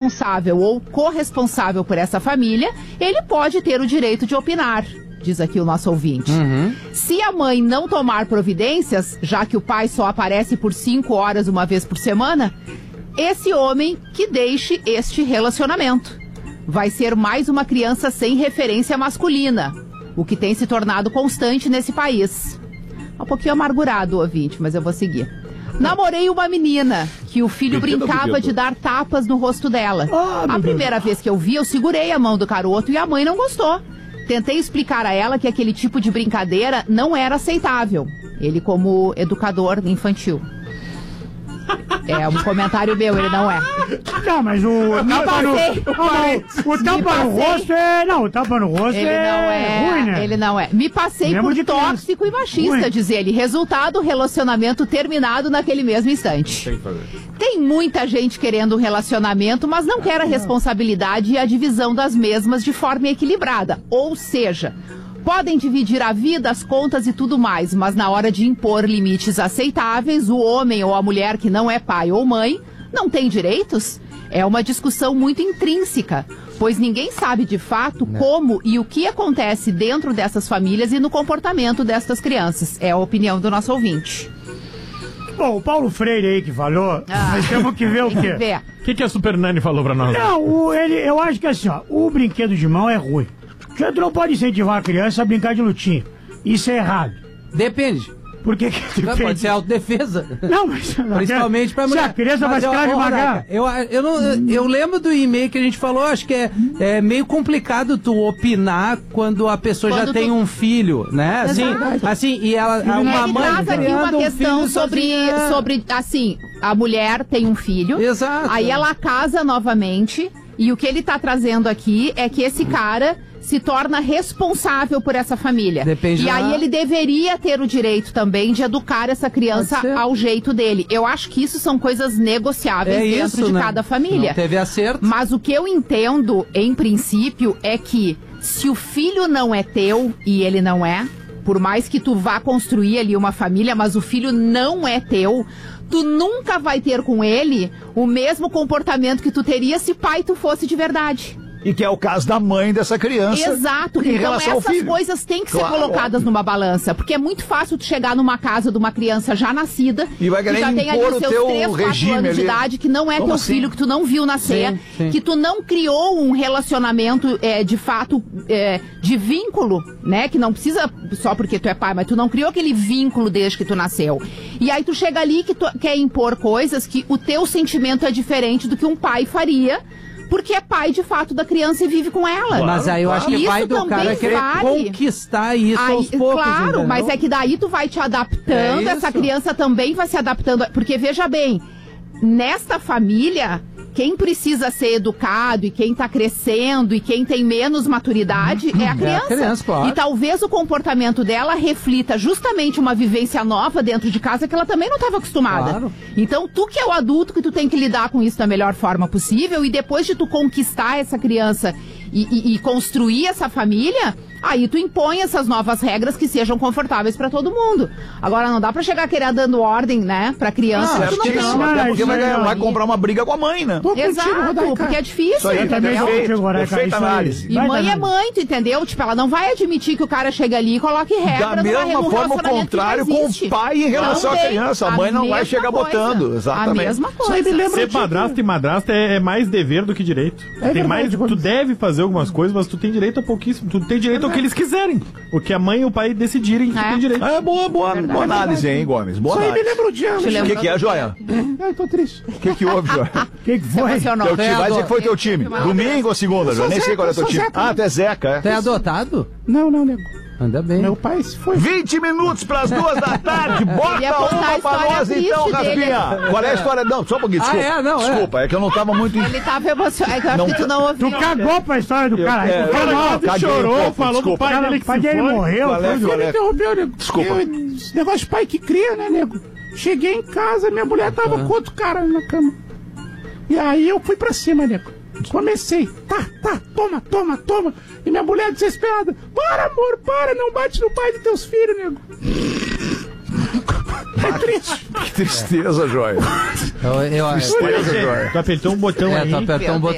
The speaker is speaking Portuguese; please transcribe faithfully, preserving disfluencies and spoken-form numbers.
responsável ou corresponsável por essa família, ele pode ter o direito de opinar, diz aqui o nosso ouvinte. Uhum. Se a mãe não tomar providências, já que o pai só aparece por cinco horas uma vez por semana, esse homem que deixe este relacionamento. Vai ser mais uma criança sem referência masculina, o que tem se tornado constante nesse país. Um pouquinho amargurado o ouvinte, mas eu vou seguir. Namorei uma menina que o filho brinquedo, brincava brinquedo. de dar tapas no rosto dela. Ah, a primeira Deus. vez que eu vi, eu segurei a mão do garoto e a mãe não gostou. Tentei explicar a ela que aquele tipo de brincadeira não era aceitável. Ele como educador infantil. É um comentário meu, ele não é. Não, mas o tapa no, o, o tapa no rosto é... Não, o tapa no rosto ele é, não é ruim, né? Ele não é. Me passei Lembro por tóxico e machista, ruim. diz ele. Resultado, relacionamento terminado naquele mesmo instante. Tem muita gente querendo um relacionamento, mas não quer a responsabilidade e a divisão das mesmas de forma equilibrada. Ou seja... Podem dividir a vida, as contas e tudo mais, mas na hora de impor limites aceitáveis, o homem ou a mulher que não é pai ou mãe não tem direitos? É uma discussão muito intrínseca, pois ninguém sabe de fato não. como e o que acontece dentro dessas famílias e no comportamento destas crianças. É a opinião do nosso ouvinte. Bom, o Paulo Freire aí que falou, ah, nós temos que ver o quê? O que, que a Super Nani falou pra nós? Não, o, ele, eu acho que assim, ó, o brinquedo de mão é ruim. Tu não pode incentivar a criança a brincar de lutinha. Isso é errado. Depende. Por que que depende? Pode ser autodefesa. Não, mas... Principalmente pra mulher. Se a criança vai ficar devagar. Eu, eu, não, eu lembro do e-mail que a gente falou, acho que é, é meio complicado tu opinar quando a pessoa quando já tu... tem um filho, né? Assim, assim e ela... Uma Ele mãe traz aqui uma questão um sobre, sobre, assim, a mulher tem um filho. Exato. Aí ela casa novamente e o que ele tá trazendo aqui é que esse cara... se torna responsável por essa família. Depende e lá. aí ele deveria ter o direito também de educar essa criança ao jeito dele. Eu acho que isso são coisas negociáveis é dentro isso, de né? cada família. Não teve acerto. Mas o que eu entendo, em princípio, é que se o filho não é teu, e ele não é, por mais que tu vá construir ali uma família, mas o filho não é teu, tu nunca vai ter com ele o mesmo comportamento que tu teria se pai tu fosse de verdade. E que é o caso da mãe dessa criança. Exato. Então essas coisas têm que claro, ser colocadas óbvio. numa balança. Porque é muito fácil tu chegar numa casa de uma criança já nascida, e vai que já tem ali os seus três, quatro anos de idade, que não é Como teu assim? filho, que tu não viu nascer, sim, sim. que tu não criou um relacionamento é, de fato é, de vínculo, né? Que não precisa só porque tu é pai, mas tu não criou aquele vínculo desde que tu nasceu. E aí tu chega ali que tu quer impor coisas que o teu sentimento é diferente do que um pai faria, porque é pai, de fato, da criança e vive com ela. Claro, mas aí eu acho que o pai do cara quer vale. conquistar isso aí, aos poucos. Claro, entendeu? mas é que daí tu vai te adaptando, é essa criança também vai se adaptando. Porque, veja bem, nesta família, quem precisa ser educado e quem tá crescendo e quem tem menos maturidade é a criança. É a criança, claro. E talvez o comportamento dela reflita justamente uma vivência nova dentro de casa que ela também não estava acostumada. Claro. Então, tu que é o adulto, que tu tem que lidar com isso da melhor forma possível, e depois de tu conquistar essa criança e, e, e construir essa família, aí tu impõe essas novas regras que sejam confortáveis pra todo mundo. Agora, não dá pra chegar querendo dando ordem, né, pra criança. Não, tu não tem tem não, até porque vai, vai comprar uma briga com a mãe, né? Exato, porque é difícil. Isso aí, entendeu? perfeito, perfeita análise. E mãe é mãe, tu entendeu? Tipo, ela não vai admitir que o cara chega ali e coloque regra. Da mesma forma, o contrário com o pai em relação à criança. A mãe não vai chegar botando. Exatamente. A mesma coisa. Ser padrasto e madrasta é, é mais dever do que direito. É tem mais, tu deve fazer algumas coisas, mas tu tem direito a pouquíssimo. Tu tem direito ao que eles quiserem. O que a mãe e o pai decidirem que É. tem direito. É boa, boa, boa análise, hein, Gomes? Boa Isso aí me análise. lembra o dia. O que, que é, Joia? Ai, tô triste. O que, que houve, Joia? O que, que foi? Teu time, vai dizer que foi teu time. Domingo ou segunda, Joia? Nem sei qual é teu time. Ah, tu é Zeca, é? Tu é adotado? Não, não, nego. Anda bem. Meu pai se foi. vinte minutos pras duas da tarde. Eu ia Bota contar a uma pra história nós então, triste dele. Rafinha. Qual é a história? Não, só um pouquinho, desculpa. Ah, é? Não, é. Desculpa, é que eu não tava muito... Ele tava emocionado. É que eu acho Não, que tu não ouviu. Tu cagou pra história do cara. é, Tu falou, eu- não, caguei chorou, um pouco, falou desculpa. pro pai dele que o pai se dele foi. morreu. Qual é, Foi, qual ele é? interrompeu, nego. Desculpa. Eu- Esse negócio de pai que cria, né, nego? Cheguei em casa, minha mulher tava com outro cara na cama. E aí eu fui pra cima, nego. Comecei. Tá, tá, toma, toma, toma. E minha mulher desesperada. Para, amor, para, não bate no pai dos teus filhos, nego. É triste. Que tristeza, Joia. Eu, eu, Tristeza, Joia. Tu apertou um botão é, aí. tu apertou um botão.